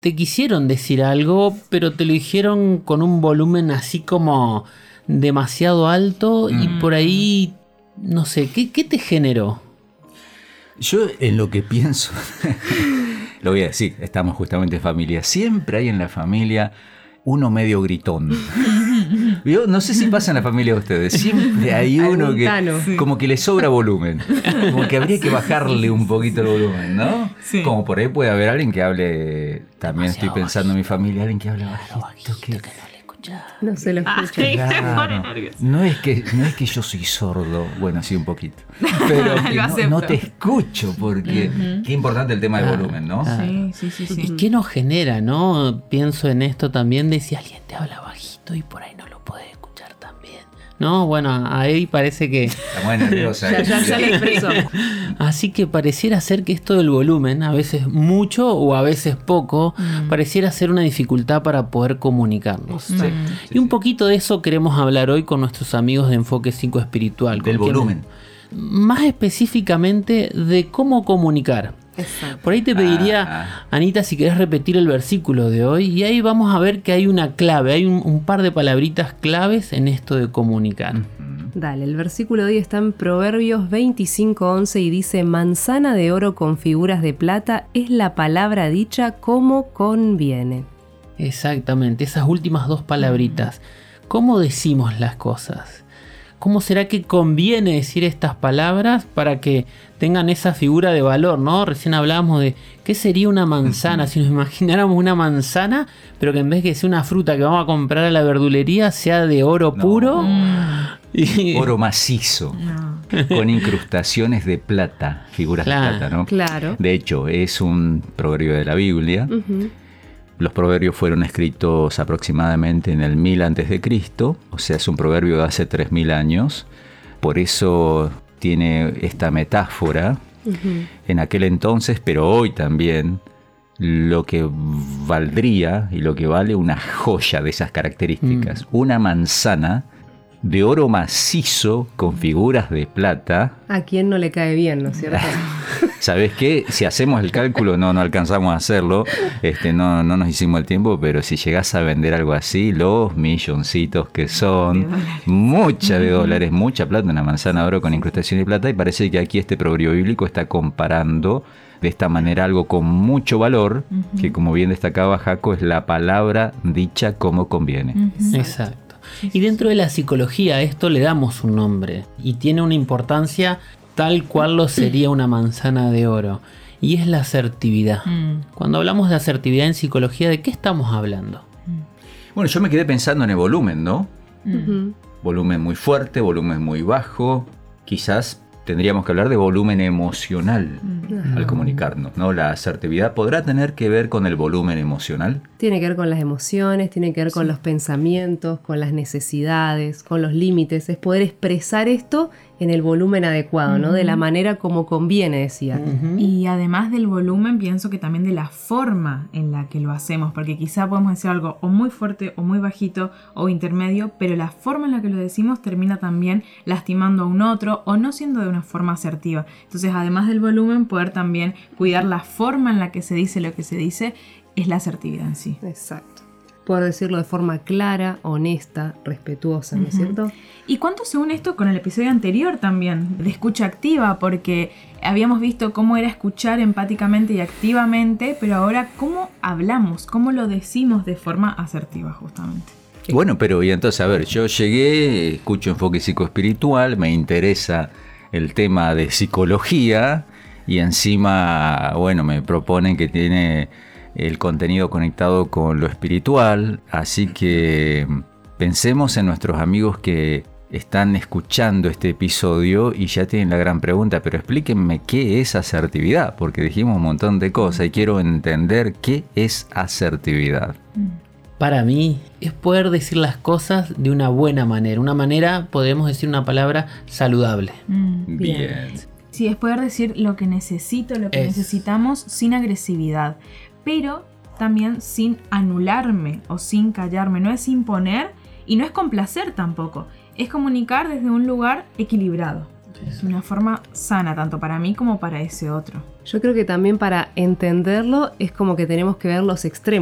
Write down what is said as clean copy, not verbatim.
te quisieron decir algo, pero te lo dijeron con un volumen así como demasiado alto y por ahí, no sé, ¿qué te generó? Yo en lo que pienso, lo voy a decir, estamos justamente en familia. Siempre hay en la familia uno medio gritón. ¿Vio? No sé si pasa en la familia de ustedes. Siempre hay uno que como que le sobra volumen. Como que habría que bajarle un poquito el volumen, ¿no? Sí. Como por ahí puede haber alguien que hable, también demasiado estoy pensando bajito. En mi familia, alguien que hable bajito, que no le escucha. No se lo escucha. Claro. No es que yo soy sordo, bueno, sí un poquito, pero que no te escucho porque qué importante el tema del volumen, ¿no? Sí. ¿Y qué nos genera, no? Pienso en esto también de si alguien te habla bajito y por ahí no lo podés escuchar también. No, bueno, ahí parece que... Está muy nerviosa. ya le expresó. Así que pareciera ser que esto del volumen, a veces mucho o a veces poco, pareciera ser una dificultad para poder comunicarnos. Y un poquito de eso queremos hablar hoy con nuestros amigos de Enfoque Psicoespiritual. Del volumen. Más específicamente de cómo comunicar. Exacto. Por ahí te pediría, Anita, si querés repetir el versículo de hoy y ahí vamos a ver que hay una clave, hay un par de palabritas claves en esto de comunicar. Dale, el versículo de hoy está en Proverbios 25:11 y dice: manzana de oro con figuras de plata es la palabra dicha como conviene. Exactamente, esas últimas dos palabritas. ¿Cómo decimos las cosas? ¿Cómo será que conviene decir estas palabras para que tengan esa figura de valor, ¿no? Recién hablábamos de qué sería una manzana, si nos imagináramos una manzana, pero que en vez de que sea una fruta que vamos a comprar a la verdulería, sea de oro puro. Oro macizo, con incrustaciones de plata, figuras de plata, ¿no? Claro. De hecho, es un proverbio de la Biblia. Los proverbios fueron escritos aproximadamente en el 1000 a.C., o sea, es un proverbio de hace 3000 años. Por eso tiene esta metáfora en aquel entonces, pero hoy también, lo que valdría y lo que vale una joya de esas características. Una manzana de oro macizo con figuras de plata. ¿A quién no le cae bien, no es cierto? ¿Sabes qué? Si hacemos el cálculo, no alcanzamos a hacerlo, no nos hicimos el tiempo, pero si llegás a vender algo así, los milloncitos que son, mucha de dólares, mucha plata, una manzana de oro con incrustación de plata, y parece que aquí este proverbio bíblico está comparando de esta manera algo con mucho valor, que como bien destacaba Jaco, es la palabra dicha como conviene. Exacto. Y dentro de la psicología a esto le damos un nombre y tiene una importancia tal cual lo sería una manzana de oro, y es la asertividad. Cuando hablamos de asertividad en psicología, ¿de qué estamos hablando? Bueno, yo me quedé pensando en el volumen, ¿no? Volumen muy fuerte, volumen muy bajo. Quizás tendríamos que hablar de volumen emocional al comunicarnos, ¿no? La asertividad podrá tener que ver con el volumen emocional. Tiene que ver con las emociones, tiene que ver con los pensamientos, con las necesidades, con los límites. Es poder expresar esto en el volumen adecuado, ¿no? De la manera como conviene, decía. Y además del volumen, pienso que también de la forma en la que lo hacemos, porque quizá podemos decir algo o muy fuerte o muy bajito o intermedio, pero la forma en la que lo decimos termina también lastimando a un otro o no siendo de una forma asertiva. Entonces, además del volumen, poder también cuidar la forma en la que se dice lo que se dice es la asertividad en sí. Exacto. Poder decirlo de forma clara, honesta, respetuosa, ¿no es cierto? ¿Y cuánto se une esto con el episodio anterior también, de escucha activa? Porque habíamos visto cómo era escuchar empáticamente y activamente, pero ahora cómo hablamos, cómo lo decimos de forma asertiva justamente. Bueno, pero y entonces, a ver, yo llegué, escucho Enfoque Psicoespiritual, me interesa el tema de psicología y encima, bueno, me proponen que tiene el contenido conectado con lo espiritual, así que pensemos en nuestros amigos que están escuchando este episodio y ya tienen la gran pregunta, pero explíquenme qué es asertividad, porque dijimos un montón de cosas y quiero entender qué es asertividad. Para mí es poder decir las cosas de una buena manera, podemos decir una palabra saludable. Bien. Sí, es poder decir lo que necesito, lo que necesitamos sin agresividad, pero también sin anularme o sin callarme. No es imponer y no es complacer tampoco. Es comunicar desde un lugar equilibrado. Es una forma sana, tanto para mí como para ese otro. Yo creo que también para entenderlo es como que tenemos que ver los extremos.